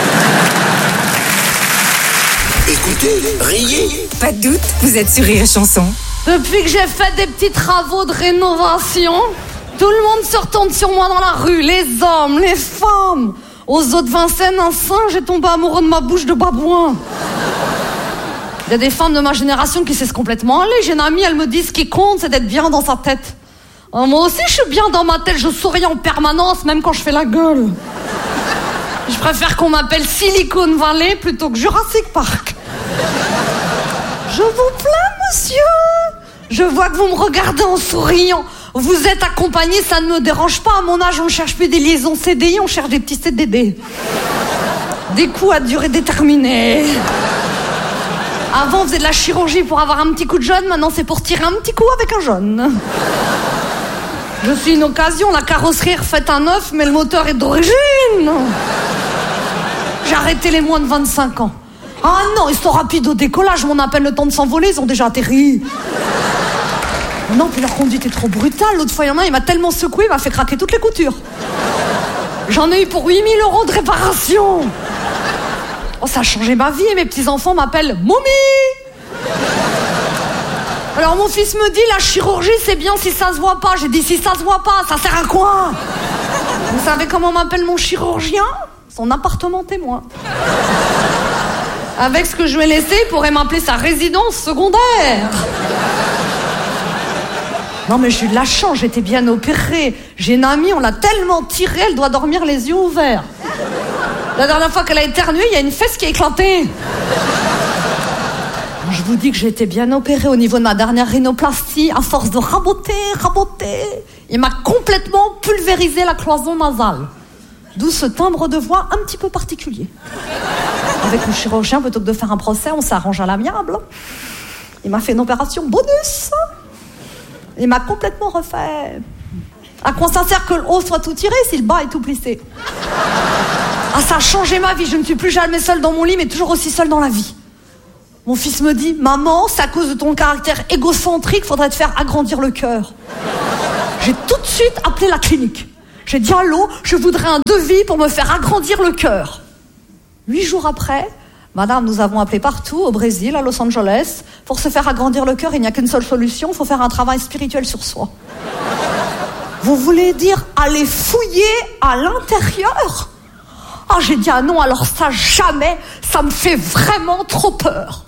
S4: Écoutez, riez.
S7: Pas de doute, vous êtes sur Rire et Chanson.
S19: Depuis que j'ai fait des petits travaux de rénovation, tout le monde se retourne sur moi dans la rue. Les hommes, les femmes. Aux autres Vincennes, un singe est tombé amoureux de ma bouche de babouin. Il y a des femmes de ma génération qui cessent complètement aller. J'ai une amie, elle me dit ce qui compte, c'est d'être bien dans sa tête. Alors moi aussi, je suis bien dans ma tête. Je souris en permanence, même quand je fais la gueule. Je préfère qu'on m'appelle Silicon Valley plutôt que Jurassic Park. Je vous plains, monsieur. Je vois que vous me regardez en souriant. Vous êtes accompagné, ça ne me dérange pas. À mon âge, on ne cherche plus des liaisons C D I, on cherche des petits C D D. Des coups à durée déterminée. Avant, on faisait de la chirurgie pour avoir un petit coup de jaune. Maintenant, c'est pour tirer un petit coup avec un jaune. Je suis une occasion. La carrosserie est refaite à neuf, mais le moteur est d'origine. J'ai arrêté les moins de vingt-cinq ans. Ah non, ils sont rapides au décollage. Mon appel le temps de s'envoler, ils ont déjà atterri. Non, puis leur conduite est trop brutale. L'autre fois, il y en a un, il m'a tellement secoué, il m'a fait craquer toutes les coutures. J'en ai eu pour huit mille euros de réparation. Oh, ça a changé ma vie et mes petits-enfants m'appellent Moumi. Alors mon fils me dit, la chirurgie, c'est bien si ça se voit pas. J'ai dit, si ça se voit pas, ça sert à quoi? Vous savez comment m'appelle mon chirurgien? Son appartement témoin. Avec ce que je lui ai laissé, il pourrait m'appeler sa résidence secondaire. Non mais j'ai eu de la chance, j'étais bien opérée. J'ai une amie, on l'a tellement tirée, elle doit dormir les yeux ouverts. La dernière fois qu'elle a éternué, il y a une fesse qui a éclaté. Je vous dis que j'ai été bien opérée au niveau de ma dernière rhinoplastie. À force de raboter, raboter, il m'a complètement pulvérisé la cloison nasale. D'où ce timbre de voix un petit peu particulier. Avec le chirurgien, plutôt que de faire un procès, on s'arrange à l'amiable. Il m'a fait une opération bonus. Il m'a complètement refait. À quoi ça sert que le haut soit tout tiré si le bas est tout plissé? Ah, ça a changé ma vie. Je ne suis plus jamais seule dans mon lit, mais toujours aussi seule dans la vie. Mon fils me dit, maman, c'est à cause de ton caractère égocentrique, faudrait te faire agrandir le cœur. J'ai tout de suite appelé la clinique. J'ai dit, allô, je voudrais un devis pour me faire agrandir le cœur. Huit jours après, madame, nous avons appelé partout, au Brésil, à Los Angeles. Pour se faire agrandir le cœur, il n'y a qu'une seule solution, il faut faire un travail spirituel sur soi. Vous voulez dire aller fouiller à l'intérieur? Ah, j'ai dit, ah non, alors ça, jamais, ça me fait vraiment trop peur.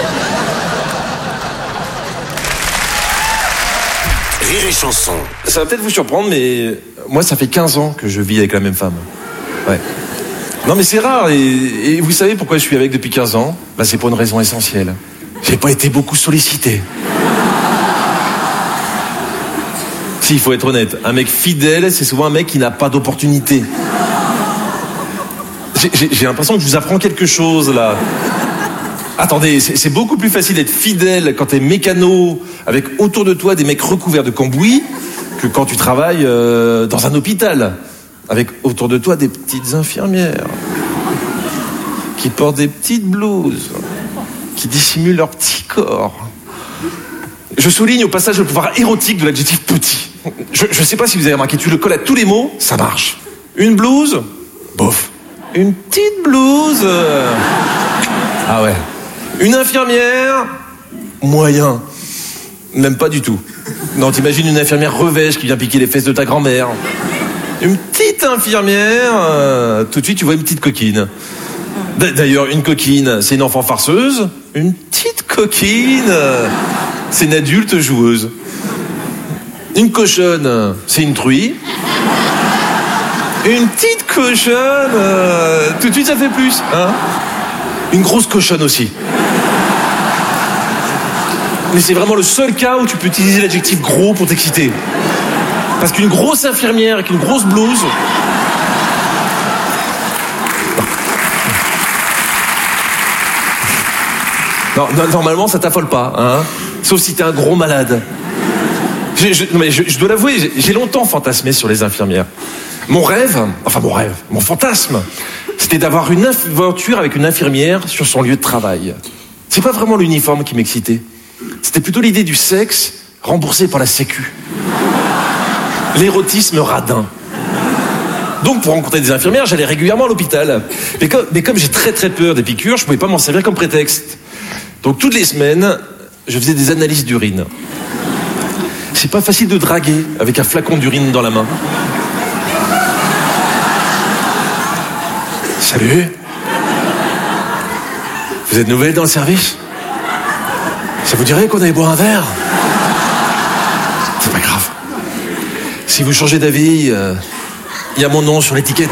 S4: Rire et chanson.
S20: Ça va peut-être vous surprendre, mais moi, ça fait quinze ans que je vis avec la même femme. Ouais. Non, mais c'est rare, et, et vous savez pourquoi je suis avec depuis quinze ans? Bah, c'est pour une raison essentielle. J'ai pas été beaucoup sollicité. Si, il faut être honnête, un mec fidèle, c'est souvent un mec qui n'a pas d'opportunité. J'ai, j'ai, j'ai l'impression que je vous apprends quelque chose, là. Attendez, c'est, c'est beaucoup plus facile d'être fidèle quand t'es mécano, avec autour de toi des mecs recouverts de cambouis, que quand tu travailles euh, dans un hôpital, avec autour de toi des petites infirmières, qui portent des petites blouses, qui dissimulent leur petit corps. Je souligne au passage le pouvoir érotique de l'adjectif petit. Je, je sais pas si vous avez remarqué, tu le colles à tous les mots, ça marche. Une blouse, bof. Une petite blouse, euh... ah ouais. Une infirmière, moyen. Même pas du tout. Non, t'imagines une infirmière revêche qui vient piquer les fesses de ta grand-mère. Une petite infirmière, euh... tout de suite tu vois une petite coquine. D'ailleurs, une coquine, c'est une enfant farceuse. Une petite coquine, euh... c'est une adulte joueuse. Une cochonne, c'est une truie. Une petite cochonne, euh, tout de suite ça fait plus, hein. Une grosse cochonne aussi. Mais c'est vraiment le seul cas où tu peux utiliser l'adjectif gros pour t'exciter. Parce qu'une grosse infirmière avec une grosse blouse... Non, non, normalement ça t'affole pas, hein. Sauf si t'es un gros malade. Je, je, non mais je, je dois l'avouer, j'ai, j'ai longtemps fantasmé sur les infirmières. Mon rêve, enfin mon rêve, mon fantasme, c'était d'avoir une aventure avec une infirmière sur son lieu de travail. C'est pas vraiment l'uniforme qui m'excitait. C'était plutôt l'idée du sexe remboursé par la Sécu. L'érotisme radin. Donc pour rencontrer des infirmières, j'allais régulièrement à l'hôpital. Mais comme, mais comme j'ai très très peur des piqûres, je pouvais pas m'en servir comme prétexte. Donc toutes les semaines, je faisais des analyses d'urine. C'est pas facile de draguer avec un flacon d'urine dans la main. Salut. Vous êtes nouvelle dans le service? Ça vous dirait qu'on allait boire un verre? C'est pas grave. Si vous changez d'avis, il euh, y a mon nom sur l'étiquette.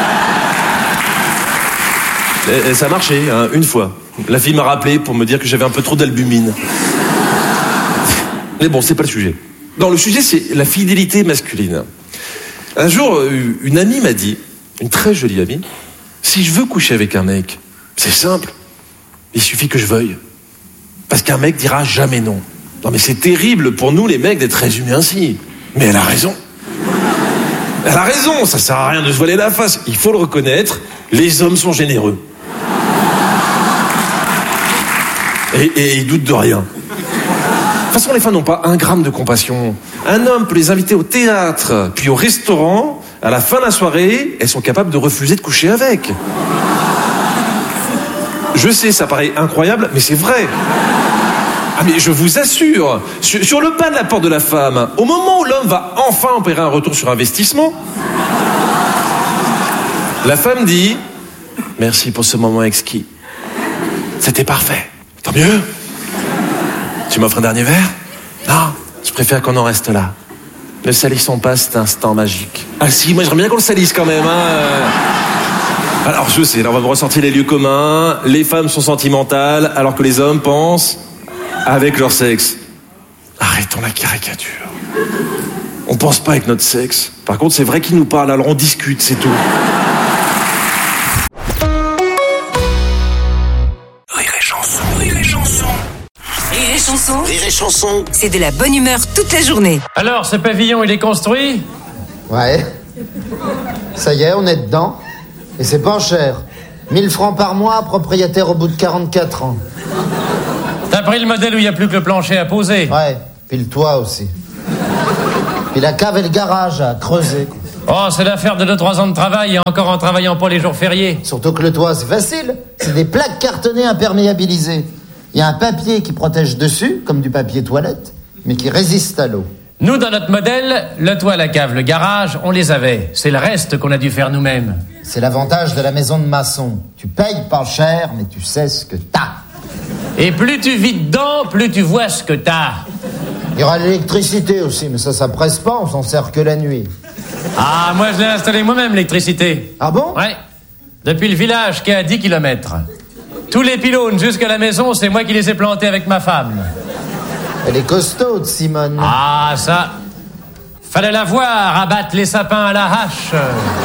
S20: Et, et ça a marché, hein, une fois. La fille m'a rappelé pour me dire que j'avais un peu trop d'albumine. Mais bon, c'est pas le sujet. Non, le sujet, c'est la fidélité masculine. Un jour, une amie m'a dit, une très jolie amie, si je veux coucher avec un mec, c'est simple. Il suffit que je veuille. Parce qu'un mec dira jamais non. Non mais c'est terrible pour nous les mecs d'être résumés ainsi. Mais elle a raison. Elle a raison, ça sert à rien de se voiler la face. Il faut le reconnaître, les hommes sont généreux. Et, et ils doutent de rien. De toute façon, les femmes n'ont pas un gramme de compassion. Un homme peut les inviter au théâtre, puis au restaurant. À la fin de la soirée, elles sont capables de refuser de coucher avec. Je sais, ça paraît incroyable, mais c'est vrai. Ah mais je vous assure, sur, sur le pas de la porte de la femme, au moment où l'homme va enfin opérer un retour sur investissement, la femme dit « Merci pour ce moment exquis. C'était parfait. Tant mieux. Tu m'offres un dernier verre? Non, je préfère qu'on en reste là. Ne salissons pas cet instant magique. » Ah si, moi j'aimerais bien qu'on le salisse quand même, hein. Alors je sais, là on va me ressortir les lieux communs. Les femmes sont sentimentales, alors que les hommes pensent avec leur sexe. Arrêtons la caricature. On pense pas avec notre sexe. Par contre, c'est vrai qu'ils nous parlent, alors on discute, c'est tout.
S4: Rire et chanson, rire et chanson.
S7: Rire et chanson.
S4: Rire et chanson.
S7: C'est de la bonne humeur toute la journée.
S21: Alors, ce pavillon, il est construit?
S15: Ouais. Ça y est, on est dedans. Et c'est pas cher. mille francs par mois, propriétaire au bout de quarante-quatre ans.
S2: T'as pris le modèle où il n'y a plus que le plancher à poser?
S15: Ouais, puis le toit aussi. Puis la cave et le garage à creuser.
S2: Oh, c'est l'affaire de deux trois ans de travail, et encore en travaillant pas les jours fériés.
S15: Surtout que le toit, c'est facile. C'est des plaques cartonnées imperméabilisées. Il y a un papier qui protège dessus, comme du papier toilette, mais qui résiste à l'eau.
S2: Nous, dans notre modèle, le toit, la cave, le garage, on les avait. C'est le reste qu'on a dû faire nous-mêmes.
S15: C'est l'avantage de la maison de maçon. Tu payes pas cher, mais tu sais ce que t'as.
S2: Et plus tu vis dedans, plus tu vois ce que t'as.
S15: Il y aura l'électricité aussi, mais ça, ça presse pas, on s'en sert que la nuit.
S2: Ah, moi, je l'ai installé moi-même, l'électricité.
S15: Ah bon?
S2: Ouais. Depuis le village qui est à dix kilomètres. Tous les pylônes jusqu'à la maison, c'est moi qui les ai plantés avec ma femme.
S15: Elle est costaude, Simone.
S2: Ah, ça... Fallait la voir abattre les sapins à la hache.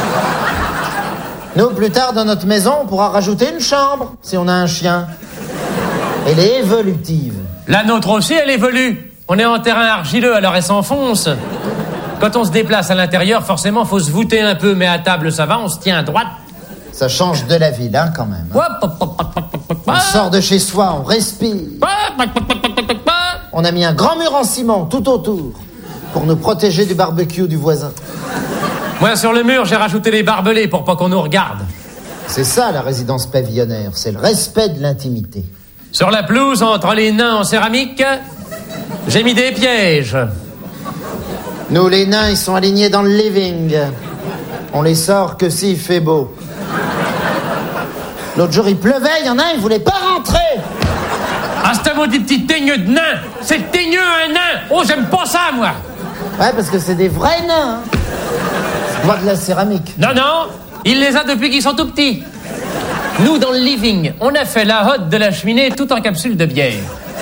S15: Nous, plus tard, dans notre maison, on pourra rajouter une chambre, si on a un chien. Elle est évolutive.
S2: La nôtre aussi, elle évolue. On est en terrain argileux, alors elle s'enfonce. Quand on se déplace à l'intérieur, forcément, faut se voûter un peu, mais à table, ça va, on se tient à droite.
S15: Ça change de la ville, hein, quand même. On sort de chez soi, on respire. On a mis un grand mur en ciment tout autour pour nous protéger du barbecue du voisin.
S2: Moi, sur le mur, j'ai rajouté les barbelés pour pas qu'on nous regarde.
S15: C'est ça, la résidence pavillonnaire. C'est le respect de l'intimité.
S2: Sur la pelouse, entre les nains en céramique, j'ai mis des pièges.
S15: Nous, les nains, ils sont alignés dans le living. On les sort que s'il fait beau. L'autre jour, il pleuvait, il y en a un, il voulait pas rentrer.
S2: Ah, c'est un maudit petit teigneux de nain. C'est teigneux, un nain. Oh, j'aime pas ça, moi.
S15: Ouais, parce que c'est des vrais nains. Hein. C'est pas de la céramique.
S2: Non, non, il les a depuis qu'ils sont tout petits. Nous, dans le living, on a fait la hotte de la cheminée tout en capsule de bière.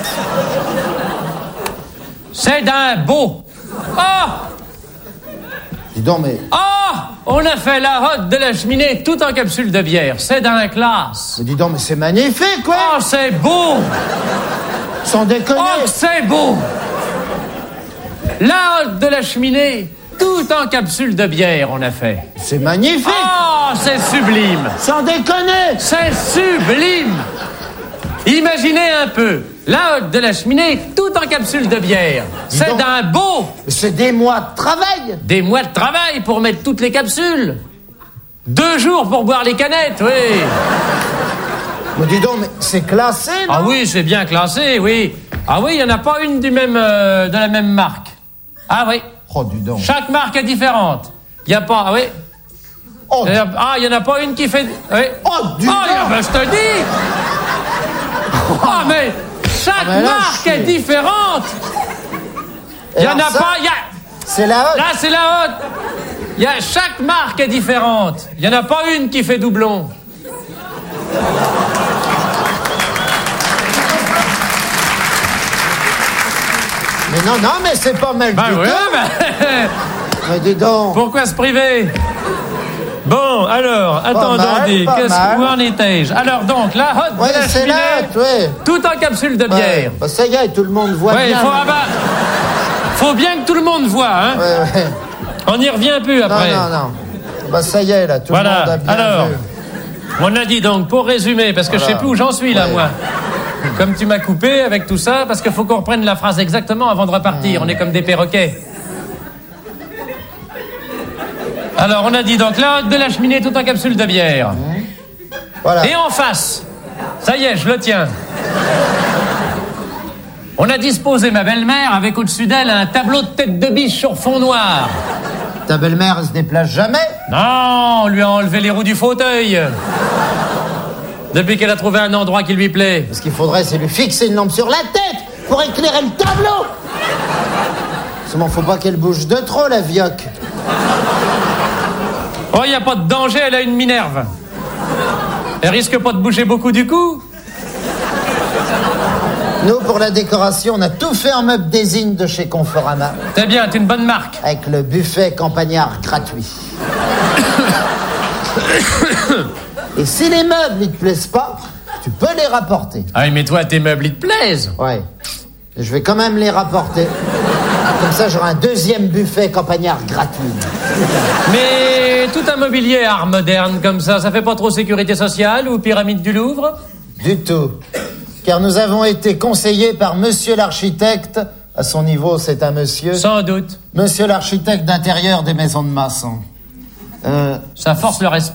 S2: C'est d'un beau. Oh!
S15: Dis donc, mais...
S2: Oh! On a fait la hotte de la cheminée tout en capsule de bière. C'est d'un classe.
S15: Mais dis donc, mais c'est magnifique, quoi!
S2: Oh, c'est beau!
S15: Sans déconner!
S2: Oh, c'est beau! La hotte de la cheminée tout en capsule de bière, on a fait.
S15: C'est magnifique!
S2: Oh, c'est sublime!
S15: Sans déconner!
S2: C'est sublime! Imaginez un peu, la hotte de la cheminée, tout en capsule de bière.
S15: Dis
S2: C'est
S15: donc.
S2: d'un beau!
S15: C'est des mois de travail!
S2: Des mois de travail pour mettre toutes les capsules. Deux jours pour boire les canettes, oui.
S15: Mais dis donc, mais c'est classé, non?
S2: Ah oui, c'est bien classé, oui. Ah oui, il n'y en a pas une du même, euh, de la même marque. Ah oui.
S15: Oh, dis donc.
S2: Chaque marque est différente. Il n'y a pas... Ah oui.
S15: Oh.
S2: Il y a- Ah, il n'y en a pas une qui fait... Oui.
S15: Oh, dis
S2: Ah,
S15: donc.
S2: ben, je te dis. Ah, mais chaque
S15: Ah, mais là,
S2: marque
S15: je suis-
S2: est différente.
S15: Et
S2: Il n'y en a
S15: alors ça,
S2: pas... il Y a...
S15: C'est la hotte.
S2: Là, c'est la haute. Il y a... Chaque marque est différente. Il n'y en a pas une qui fait doublon.
S15: Mais non, non, mais c'est pas mal
S2: Ben
S15: du
S2: oui,
S15: tout.
S2: ben...
S15: Mais dis donc.
S2: Pourquoi se priver? Bon, alors, attendons,
S15: mal, pas
S2: qu'est-ce
S15: mal.
S2: où en étais-je? Alors donc, la hotte
S15: Ouais,
S2: de la
S15: c'est
S2: cheminée,
S15: la hotte, ouais.
S2: tout en capsule de bière.
S15: Ouais. Bah, ça y est, tout le monde voit
S2: Ouais,
S15: bien.
S2: faut,
S15: mais-
S2: ah bah, faut bien que tout le monde voit, hein.
S15: Ouais, ouais.
S2: On n'y revient plus après.
S15: Non, non, non. Bah, ça y est, là, tout
S2: Voilà.
S15: le monde a bien
S2: Alors,
S15: vu.
S2: on a dit donc, pour résumer, parce que je sais
S15: Voilà.
S2: plus où j'en suis là,
S15: Ouais.
S2: moi. Comme tu m'as coupé avec tout ça, parce qu'il faut qu'on reprenne la phrase exactement avant de repartir. On est comme des perroquets. Alors, on a dit donc la hotte de la cheminée tout en capsule de bière.
S15: Voilà.
S2: Et en face, ça y est, je le tiens. On a disposé ma belle-mère avec au-dessus d'elle un tableau de tête de biche sur fond noir.
S15: Ta belle-mère, elle se déplace jamais?
S2: Non, on lui a enlevé les roues du fauteuil. Depuis qu'elle a trouvé un endroit qui lui plaît.
S15: Ce qu'il faudrait, c'est lui fixer une lampe sur la tête pour éclairer le tableau. Seulement, faut pas qu'elle bouge de trop, la vioque.
S2: Oh, il n'y a pas de danger, elle a une Minerve. Elle risque pas de bouger beaucoup du coup.
S15: Nous, pour la décoration, on a tout fait en meuble désigne de chez Conforama.
S2: C'est bien, c'est une bonne marque.
S15: Avec le buffet campagnard gratuit. Et si les meubles, ils te plaisent pas, tu peux les rapporter.
S2: Ah, mais toi, tes meubles, ils te plaisent.
S15: Ouais. Je vais quand même les rapporter.
S21: Comme ça, j'aurai un deuxième buffet campagnard gratuit.
S22: Mais tout un mobilier art moderne comme ça, ça fait pas trop sécurité sociale ou pyramide du Louvre?
S21: Du tout. Car nous avons été conseillés par monsieur l'architecte. À son niveau, c'est un monsieur.
S22: Sans doute.
S21: Monsieur l'architecte d'intérieur des maisons de maçons. Euh,
S22: Ça force le respect.